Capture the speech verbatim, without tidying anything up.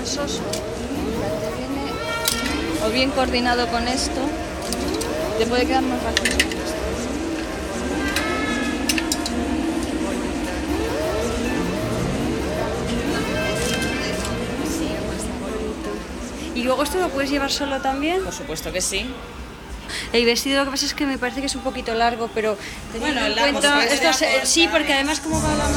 soso, te viene o bien coordinado con esto, te puede quedar más fácil. ¿Y luego esto lo puedes llevar solo también? Por supuesto que sí. El vestido, lo que pasa es que me parece que es un poquito largo, pero teniendo Bueno, en largo, cuenta si quieres esto ya se- corta, sí, porque además como va la